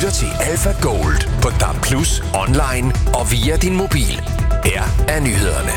lytter til Alpha Gold på DAB+, online og via din mobil. Her er nyhederne.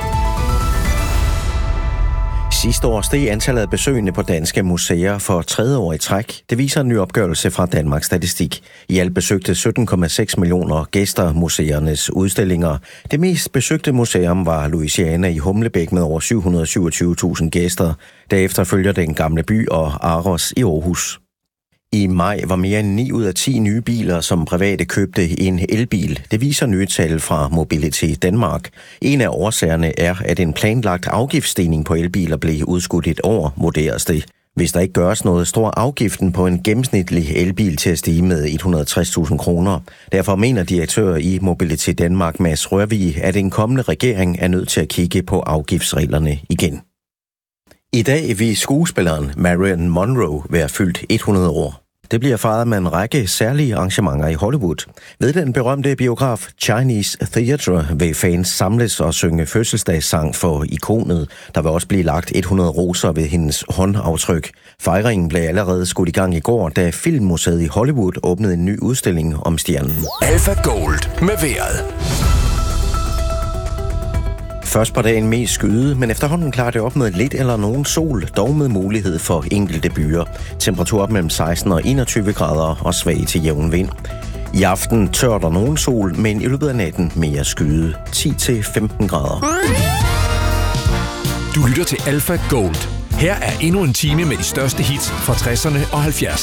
Sidste år steg antallet af besøgende på danske museer for 3. år i træk. Det viser en ny opgørelse fra Danmarks Statistik. I alt besøgte 17,6 millioner gæster museernes udstillinger. Det mest besøgte museum var Louisiana i Humlebæk med over 727.000 gæster. Derefter følger Den Gamle By og Aros i Aarhus. I maj var mere end 9 ud af 10 nye biler, som private købte, en elbil. Det viser nye tal fra Mobilitet Danmark. En af årsagerne er, at en planlagt afgiftsstigning på elbiler blev udskudt et år, vurderes det. Hvis der ikke gøres noget, står afgiften på en gennemsnitlig elbil til at stige med 160.000 kroner. Derfor mener direktør i Mobilitet Danmark, Mads Rørvig, at en kommende regering er nødt til at kigge på afgiftsreglerne igen. I dag vil skuespilleren Marilyn Monroe være fyldt 100 år. Det bliver fejret med en række særlige arrangementer i Hollywood. Ved den berømte biograf Chinese Theatre vil fans samles og synge fødselsdagssang for ikonet. Der vil også blive lagt 100 roser ved hendes håndaftryk. Fejringen blev allerede skudt i gang i går, da Filmmuseet i Hollywood åbnede en ny udstilling om stjernen. Alpha Gold med vejret. Først på dagen mest skyde, men efterhånden klarer det op med lidt eller nogen sol, dog med mulighed for enkelte byer. Temperatur op mellem 16 og 21 grader og svag til jævn vind. I aften tør der nogen sol, men i løbet af natten mere skyde. 10-15 grader. Du lytter til Alpha Gold. Her er endnu en time med de største hits fra 60'erne og 70'erne.